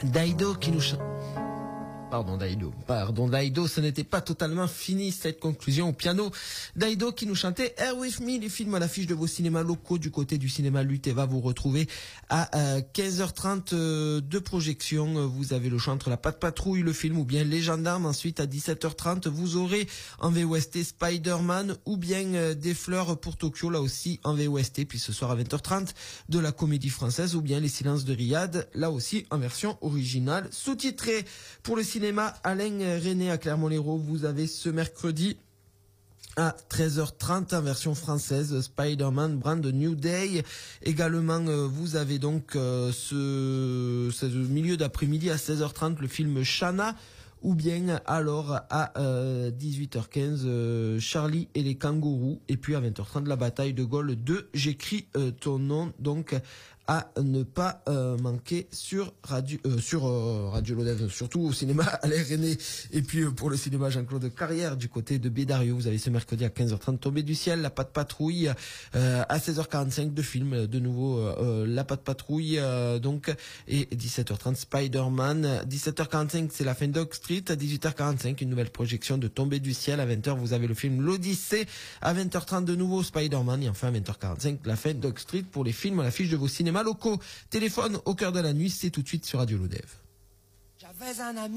Daido qui nous chante. Daido, ce n'était pas totalement fini cette conclusion au piano. Daido qui nous chantait Air With Me, les films à l'affiche de vos cinémas locaux du côté du cinéma Lutte va vous retrouver à 15h30 de projection. Vous avez le choix entre La Patte Patrouille, le film, ou bien Les Gendarmes. Ensuite, à 17h30, vous aurez en VOST Spider-Man ou bien Des Fleurs pour Tokyo, là aussi en VOST. Puis ce soir à 20h30, de la comédie française ou bien Les Silences de Riyad, là aussi en version originale sous-titrée. Pour le cinéma Alain René à Clermont-Lérault, vous avez ce mercredi à 13h30 en version française Spider-Man Brand New Day. Également vous avez donc ce milieu d'après-midi à 16h30 le film Shanna, ou bien alors à 18h15 Charlie et les kangourous, et puis à 20h30 la bataille de Gaulle 2, j'écris ton nom, donc à ne pas manquer sur Radio Lodève, surtout au cinéma Alain René. Et puis pour le cinéma Jean-Claude Carrière du côté de Bédarieux, vous avez ce mercredi à 15h30 Tombée du ciel, La Patte Patrouille, à 16h45 deux films de nouveau, La Patte Patrouille donc, et 17h30 Spider-Man. 17h45 c'est la fin d'Oak Street, à 18h45 une nouvelle projection de Tombée du ciel, à 20h vous avez le film L'Odyssée, à 20h30 de nouveau Spider-Man, et enfin à 20h45 la fin d'Oak Street pour les films à l'affiche de vos cinémas locaux. Téléphone au cœur de la nuit, c'est tout de suite sur Radio Lodève. J'avais un ami.